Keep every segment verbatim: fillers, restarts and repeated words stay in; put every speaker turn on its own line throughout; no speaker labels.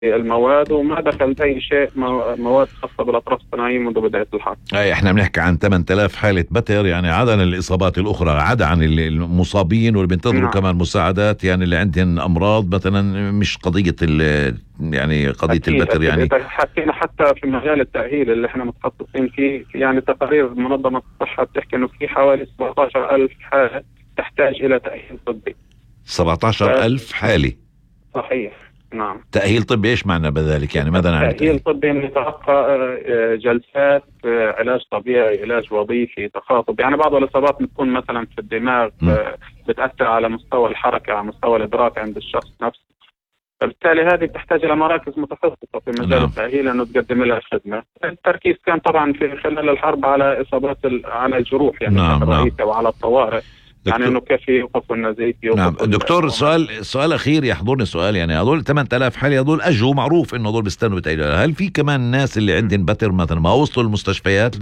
المواد، وما دخلت أي شيء مواد خاصة بالأطراف الصناعية منذ بداية الحرب.
أي احنا بنحكي عن ثمانية آلاف حالة بتر، يعني عدا عن الإصابات الأخرى، عدا عن المصابين واللي بينتظروا
نعم.
كمان مساعدات، يعني اللي عندهم أمراض مثلا، مش قضية يعني قضية
أكيد
البتر
أكيد.
يعني.
إذا حكينا حتى في مجال التأهيل اللي احنا متخصصين فيه، يعني تقارير منظمة الصحة بتحكي إنه في حوالي سبعة عشر ألف حالة تحتاج إلى تأهيل طبي.
سبعة عشر ألف حالة؟
صحيح، نعم.
تأهيل طبي ايش معنى بذلك؟ يعني ماذا نعني
تأهيل طبي؟ يتلقى جلسات علاج طبيعي، علاج وظيفي، تخاطب. يعني بعض الإصابات بتكون مثلا في الدماغ، م. بتأثر على مستوى الحركة، على مستوى الإدراك عند الشخص نفسه، فبالتالي هذه تحتاج إلى مراكز متخصصة في مجال نعم. التأهيل أنه تقدم لها خدمة. التركيز كان طبعا في خلال الحرب على إصابات على الجروح، يعني
نعم
الرئيسة نعم. وعلى الطوارئ، يعني انه كيف يوقفوا النزيف.
نعم دكتور، سؤال سؤال اخير يحضرني سؤال، يعني هذول ثمانية آلاف حالة هذول اجوا، معروف انه هذول بيستنوا بتأهيل، هل في كمان ناس اللي عندهم بتر مثلا ما وصلوا المستشفيات،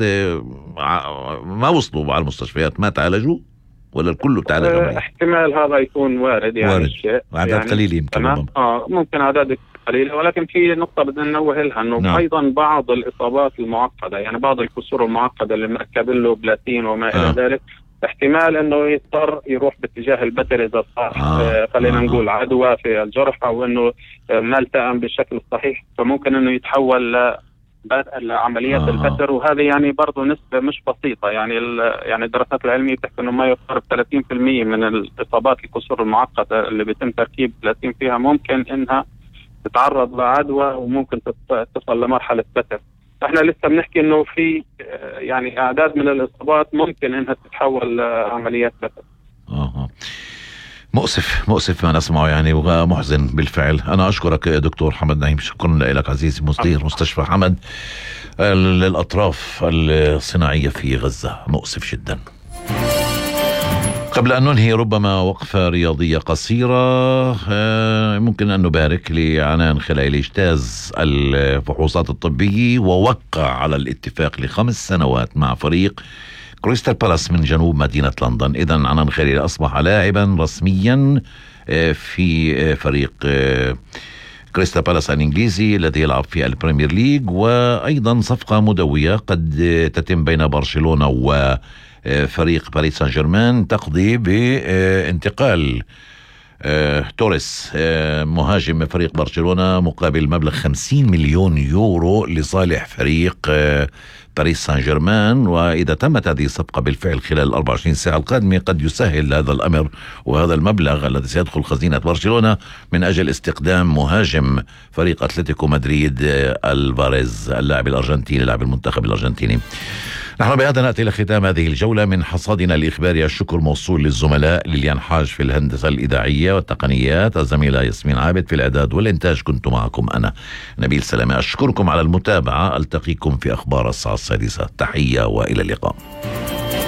ما وصلوا على المستشفيات، ما تعالجوا، ولا الكل تعالج؟
اه احتمال هذا يكون وارد، يعني
وارد.
الشيء
اعداد
يعني
قليله يمكن.
اه ممكن اعداد قليله، ولكن في نقطه بدنا ننوه لها انه نعم. ايضا بعض الاصابات المعقده، يعني بعض الكسور المعقده اللي مركب له بلاتين وما الى
آه.
ذلك، احتمال انه يضطر يروح باتجاه البتر اذا صار آه. آه خلينا آه. نقول عدوى في الجرح، او انه ما التئم بالشكل الصحيح، فممكن انه يتحول لعمليات آه. البتر، وهذه يعني برضه نسبه مش بسيطه. يعني يعني الدراسات العلميه بتحكي انه ما يقارب ثلاثين بالمئة من الاصابات الكسور المعقده اللي بيتم تركيب بلاتين فيها ممكن انها تتعرض لعدوى، وممكن تصل لمرحله بتر. احنا لسه بنحكي انه في يعني اعداد من الاصابات ممكن انها تتحول لعمليات بتر.
اه مؤسف مؤسف ما نسمعه يعني، ومحزن بالفعل. انا اشكرك يا دكتور حمد نعيم، شكرا لك عزيزي مدير مستشفى حمد للاطراف الصناعيه في غزه. مؤسف جدا. قبل أن ننهي ربما وقفة رياضية قصيرة، ممكن أن نبارك لعنان خليل اجتاز الفحوصات الطبية ووقع على الاتفاق لخمس سنوات مع فريق كريستال بالاس من جنوب مدينة لندن. إذن عنان خليل أصبح لاعبا رسميا في فريق كريستال بالاس الإنجليزي الذي يلعب في البريمير ليج، وأيضا صفقة مدوية قد تتم بين برشلونة و فريق باريس سان جيرمان تقضي بانتقال توريس مهاجم فريق برشلونة مقابل مبلغ خمسين مليون يورو لصالح فريق باريس سان جيرمان. وإذا تمت هذه الصفقة بالفعل خلال الأربع وعشرين ساعة القادمة قد يسهل هذا الأمر وهذا المبلغ الذي سيدخل خزينة برشلونة من أجل استقدام مهاجم فريق أتلتيكو مدريد الفاريز، اللاعب الأرجنتيني، لاعب المنتخب الأرجنتيني. نحن بهذا نأتي لختام هذه الجولة من حصادنا الإخباري. الشكر موصول للزملاء ليليان حاج في الهندسة الإذاعية والتقنيات، الزميلة ياسمين عابد في الإعداد والإنتاج، كنت معكم أنا نبيل سلامة. أشكركم على المتابعة، ألتقيكم في أخبار الساعة السادسة. تحية وإلى اللقاء.